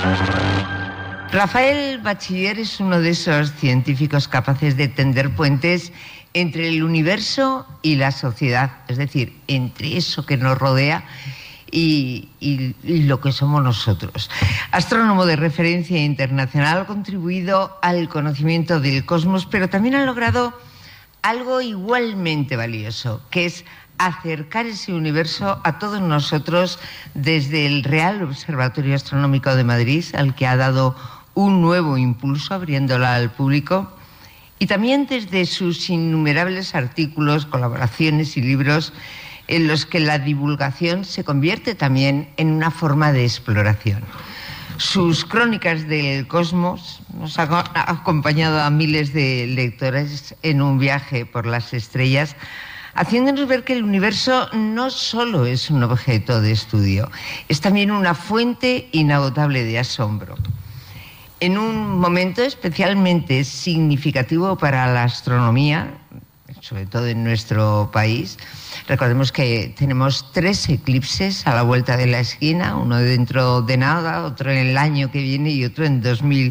Rafael Bachiller es uno de esos científicos capaces de tender puentes entre el universo y la sociedad, es decir, entre eso que nos rodea y lo que somos nosotros. Astrónomo de referencia internacional, ha contribuido al conocimiento del cosmos, pero también ha logrado algo igualmente valioso, que es acercar ese universo a todos nosotros desde el Real Observatorio Astronómico de Madrid, al que ha dado un nuevo impulso abriéndola al público, y también desde sus innumerables artículos, colaboraciones y libros en los que la divulgación se convierte también en una forma de exploración. Sus crónicas del cosmos nos han acompañado a miles de lectores en un viaje por las estrellas, haciéndonos ver que el universo no solo es un objeto de estudio, es también una fuente inagotable de asombro. En un momento especialmente significativo para la astronomía, sobre todo en nuestro país, recordemos que tenemos 3 eclipses a la vuelta de la esquina, uno dentro de nada, otro en el año que viene y otro en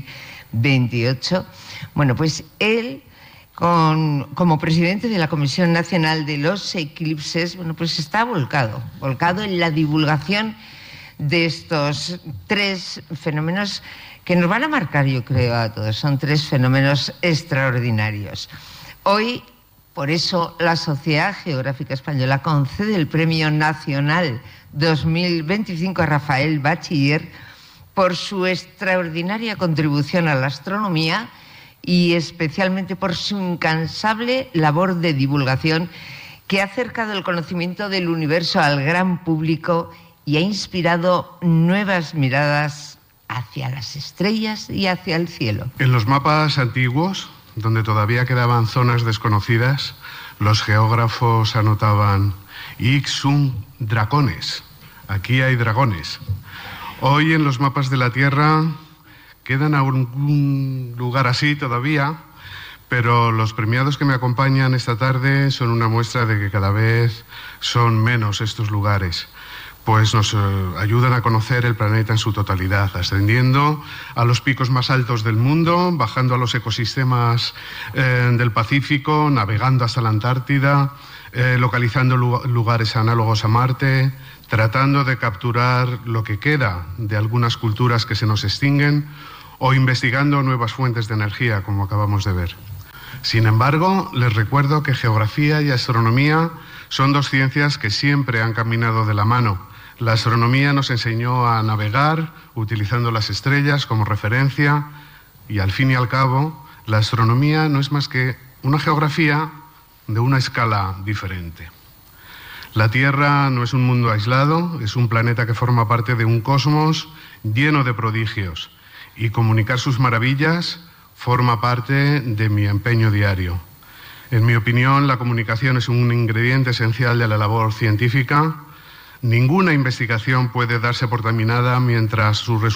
2028. Bueno, pues él, como presidente de la Comisión Nacional de los Eclipses, bueno, pues está volcado en la divulgación de estos 3 fenómenos que nos van a marcar, yo creo, a todos. Son 3 fenómenos extraordinarios. Hoy, por eso, la Sociedad Geográfica Española concede el Premio Nacional 2025 a Rafael Bachiller por su extraordinaria contribución a la astronomía y especialmente por su incansable labor de divulgación que ha acercado el conocimiento del universo al gran público y ha inspirado nuevas miradas hacia las estrellas y hacia el cielo. En los mapas antiguos, donde todavía quedaban zonas desconocidas, los geógrafos anotaban Ixum dracones, aquí hay dragones. Hoy en los mapas de la Tierra quedan algún lugar así todavía, pero los premiados que me acompañan esta tarde son una muestra de que cada vez son menos estos lugares, pues nos ayudan a conocer el planeta en su totalidad, ascendiendo a los picos más altos del mundo, bajando a los ecosistemas del Pacífico, navegando hasta la Antártida, localizando lugares análogos a Marte, tratando de capturar lo que queda de algunas culturas que se nos extinguen o investigando nuevas fuentes de energía, como acabamos de ver. Sin embargo, les recuerdo que geografía y astronomía son 2 ciencias que siempre han caminado de la mano. La astronomía nos enseñó a navegar utilizando las estrellas como referencia y, al fin y al cabo, la astronomía no es más que una geografía de una escala diferente. La Tierra no es un mundo aislado, es un planeta que forma parte de un cosmos lleno de prodigios, y comunicar sus maravillas forma parte de mi empeño diario. En mi opinión, la comunicación es un ingrediente esencial de la labor científica. Ninguna investigación puede darse por terminada mientras sus resultados